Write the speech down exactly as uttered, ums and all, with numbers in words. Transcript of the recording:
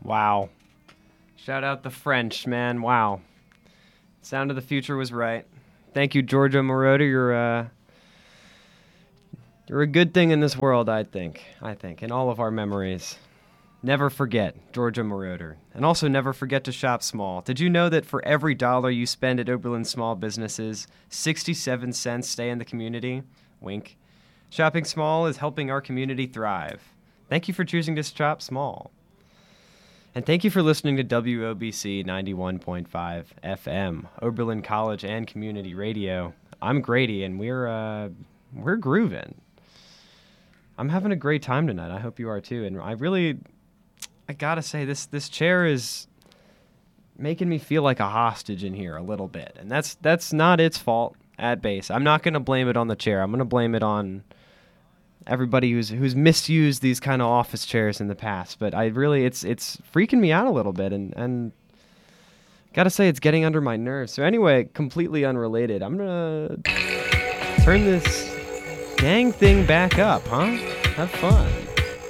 Wow. Shout out the French, man. Wow. Sound of the Future was right. Thank you, Giorgio Moroder. You're, uh, you're a good thing in this world, I think. I think. In all of our memories. Never forget Giorgio Moroder. And also never forget to shop small. Did you know that for every dollar you spend at Oberlin Small Businesses, sixty-seven cents stay in the community? Wink. Shopping small is helping our community thrive. Thank you for choosing to shop small. And thank you for listening to W O B C ninety-one point five F M, Oberlin College and Community Radio. I'm Grady, and we're uh, we're grooving. I'm having a great time tonight. I hope you are too. And I really, I gotta say, this this chair is making me feel like a hostage in here a little bit, and that's that's not its fault at base. I'm not gonna blame it on the chair. I'm gonna blame it on everybody who's who's misused these kind of office chairs in the past. But I really, it's it's freaking me out a little bit, and and gotta say, it's getting under my nerves. So anyway, completely unrelated, I'm gonna turn this dang thing back up, huh? Have fun.